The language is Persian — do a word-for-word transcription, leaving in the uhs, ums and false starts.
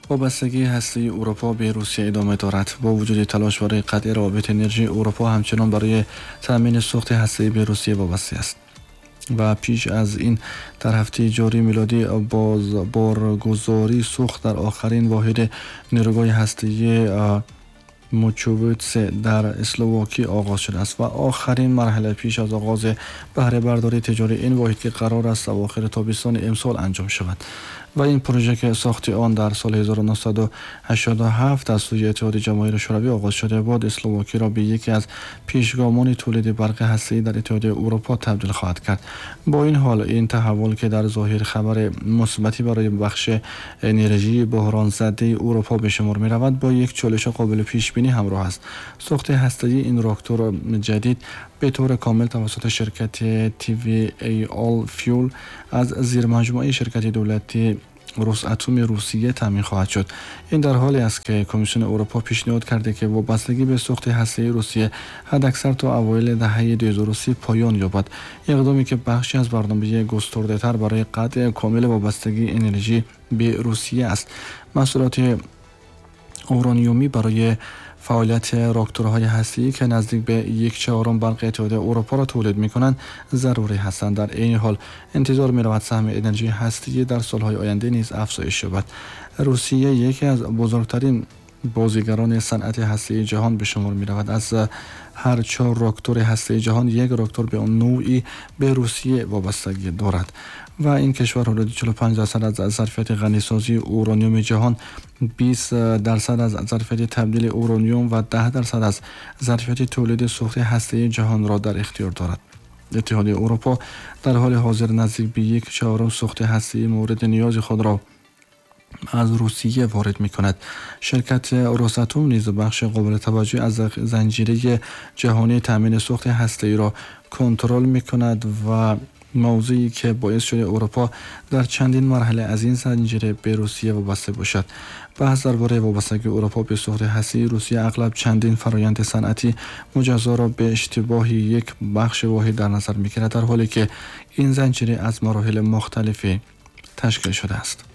وابستگی هسته اروپا به روسیه ادامه دارد. با وجود تلاش برای قطع روابط انرژی، اروپا همچنان برای تامین سوخت هسته‌ای به روسیه وابسته است و پیش از این در هفته جاری میلادی باز بارگذاری سوخت در آخرین واحد نیروگاه هسته‌ای موچوویتس در اسلواکی آغاز شده است و آخرین مرحله پیش از آغاز بهره برداری تجاری این واحد که قرار است اواخر تابستان امسال انجام شود و این پروژه که ساخت آن در سال هزار و نهصد و هشتاد و هفت از سوی اتحاد جماهیر شوروی آغاز شده بود، اسلواکی را به یکی از پیشگامان تولید برق هسته‌ای در اتحادیه اروپا تبدیل خواهد کرد. با این حال این تحول که در ظاهر خبر مثبتی برای بخش انرژی بحران زده اروپا به شمار می رود، با یک چالش قابل پیش بینی همراه است. ساخت هسته‌ای این راکتور جدید به طور کامل توسط شرکت تی وی ای آل فیول از زیر مجموعه شرکت دولتی روساتوم روسیه تامین خواهد شد. این در حالی است که کمیسیون اروپا پیشنهاد کرده که وابستگی به سوخت هسته‌ای روسیه حداکثر تا اوایل دهه دو هزار و سی پایان یابد، اقدامی که بخشی از برنامه گسترده‌تر برای قطع کامل وابستگی انرژی به روسیه است. محصولات اورانیومی برای فعالیت راکتورهای هسته‌ای که نزدیک به یک چهارم برق اتحادیه اروپا را تولید می‌کنند ضروری هستند. در این حال انتظار می‌رود سهم انرژی هسته‌ای در سال‌های آینده نیز افزایش یابد. روسیه یکی از بزرگترین بازیگران صنعت هسته‌ای جهان به شمار می‌رود. از هر چهار راکتور هسته‌ای جهان یک راکتور به آن نوعی به روسیه وابستگی دارد و این کشور حدود چهل و پنج درصد از ظرفیت غنیسازی اورانیوم جهان، بیست درصد از ظرفیت تبدیل اورانیوم و ده درصد از ظرفیت تولید سوخت هسته‌ای جهان را در اختیار دارد. اتحادیه اروپا در حال حاضر نزدیک به یک چهارم سوخت هسته‌ای مورد نیاز خود را از روسیه وارد می کند. شرکت روساتوم نیز بخش قابل توجهی از زنجیره جهانی تامین سوخت هسته‌ای را کنترل می کند و موضوعی که باعث شده اروپا در چندین مرحله از این زنجیره به روسیه وابسته باشد. بحث درباره وابستگی اروپا به سوخت هسته‌ای روسیه اغلب چندین فرآیند صنعتی مجزا را به اشتباه یک بخش واحد در نظر می‌گیرد، در حالی که این زنجیره از مراحل مختلفی تشکیل شده است.